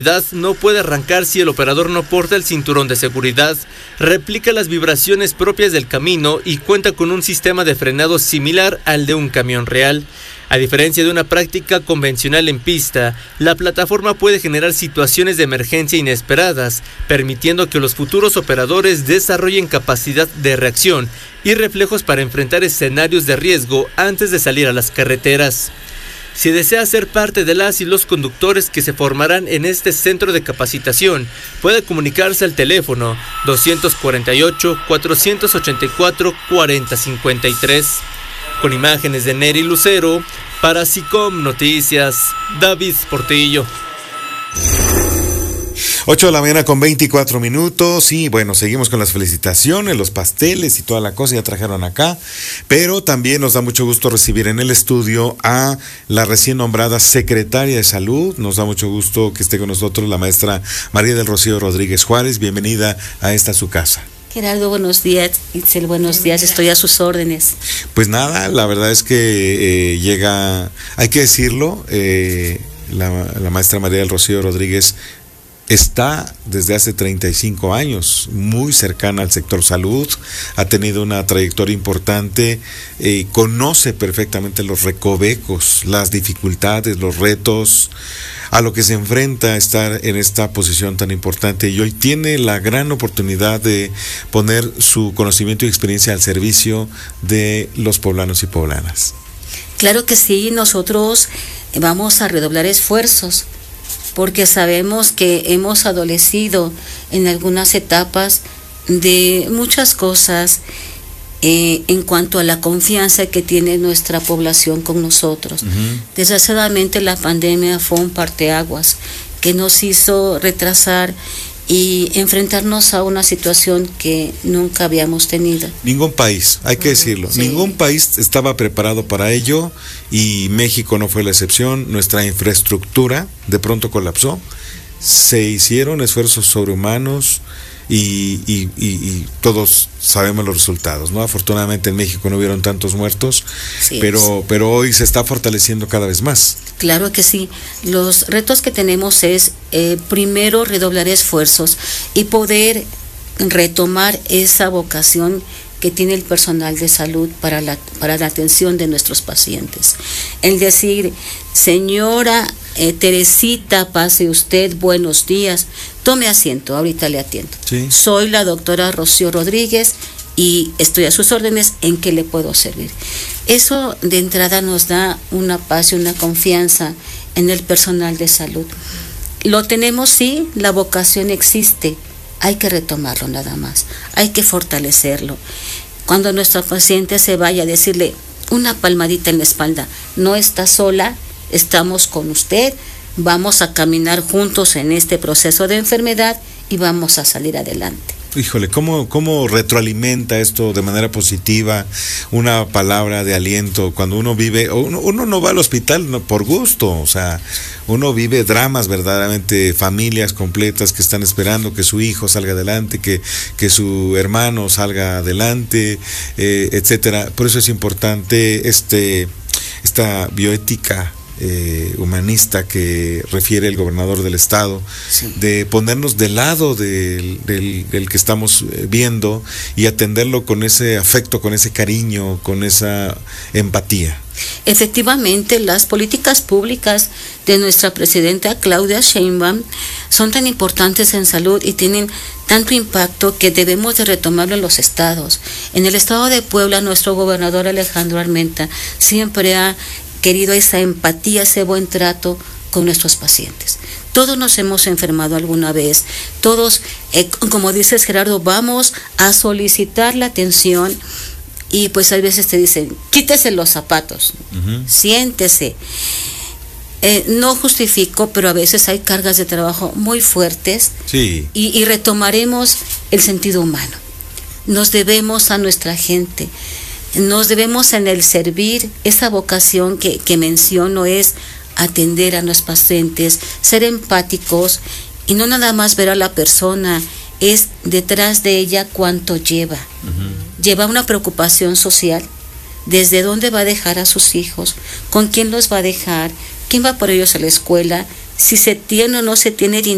No puede arrancar si el operador no porta el cinturón de seguridad, replica las vibraciones propias del camino y cuenta con un sistema de frenado similar al de un camión real. A diferencia de una práctica convencional en pista, la plataforma puede generar situaciones de emergencia inesperadas, permitiendo que los futuros operadores desarrollen capacidad de reacción y reflejos para enfrentar escenarios de riesgo antes de salir a las carreteras. Si desea ser parte de las y los conductores que se formarán en este centro de capacitación, puede comunicarse al teléfono 248-484-4053. Con imágenes de Neri Lucero, para SICOM Noticias, David Portillo. 8 de la mañana con 24 minutos y bueno, seguimos con las felicitaciones, los pasteles y toda la cosa, ya trajeron acá, pero también nos da mucho gusto recibir en el estudio a la recién nombrada secretaria de Salud. Nos da mucho gusto que esté con nosotros la maestra María del Rocío Rodríguez Juárez. Bienvenida a esta su casa. Gerardo, buenos días. Itzel, buenos días. Estoy a sus órdenes. Pues nada, la verdad es que llega, hay que decirlo, la maestra María del Rocío Rodríguez está desde hace 35 años muy cercana al sector salud, ha tenido una trayectoria importante, conoce perfectamente los recovecos, las dificultades, los retos, a lo que se enfrenta estar en esta posición tan importante, y hoy tiene la gran oportunidad de poner su conocimiento y experiencia al servicio de los poblanos y poblanas. Claro que sí, nosotros vamos a redoblar esfuerzos, porque sabemos que hemos adolecido en algunas etapas de muchas cosas en cuanto a la confianza que tiene nuestra población con nosotros. Desgraciadamente la pandemia fue un parteaguas que nos hizo retrasar y enfrentarnos a una situación que nunca habíamos tenido. Ningún país, hay que decirlo, sí. Ningún país estaba preparado para ello y México no fue la excepción. Nuestra infraestructura de pronto colapsó, se hicieron esfuerzos sobrehumanos y todos sabemos los resultados, ¿no? Afortunadamente en México no hubieron tantos muertos, sí, pero hoy se está fortaleciendo cada vez más. Claro que sí. Los retos que tenemos es primero redoblar esfuerzos y poder retomar esa vocación que tiene el personal de salud para la atención de nuestros pacientes. El decir, señora Teresita, pase usted, buenos días, tome asiento, ahorita le atiendo. Sí. Soy la doctora Rocío Rodríguez y estoy a sus órdenes, ¿en qué le puedo servir? Eso de entrada nos da una paz y una confianza en el personal de salud. Lo tenemos, sí, la vocación existe, hay que retomarlo nada más, hay que fortalecerlo. Cuando nuestro paciente se vaya, decirle una palmadita en la espalda, no está sola, estamos con usted, vamos a caminar juntos en este proceso de enfermedad y vamos a salir adelante. Híjole, ¿cómo retroalimenta esto de manera positiva una palabra de aliento cuando uno vive, uno no va al hospital por gusto, o sea, uno vive dramas verdaderamente, familias completas que están esperando que su hijo salga adelante, que su hermano salga adelante, etcétera. Por eso es importante esta bioética humanista que refiere el gobernador del estado, sí, de ponernos del lado del que estamos viendo y atenderlo con ese afecto, con ese cariño, con esa empatía. Efectivamente, las políticas públicas de nuestra presidenta Claudia Sheinbaum son tan importantes en salud y tienen tanto impacto que debemos de retomarlo en los estados. En el estado de Puebla, nuestro gobernador Alejandro Armenta siempre ha querido esa empatía, ese buen trato con nuestros pacientes. Todos nos hemos enfermado alguna vez, todos, como dices Gerardo, vamos a solicitar la atención y pues a veces te dicen, quítese los zapatos, siéntese. No justifico, pero a veces hay cargas de trabajo muy fuertes, sí, y retomaremos el sentido humano. Nos debemos a nuestra gente. Nos debemos en el servir, esa vocación que menciono es atender a nuestros pacientes, ser empáticos y no nada más ver a la persona, es detrás de ella cuánto lleva. Lleva una preocupación social, desde dónde va a dejar a sus hijos, con quién los va a dejar, quién va por ellos a la escuela, si se tiene o no se tiene dinero.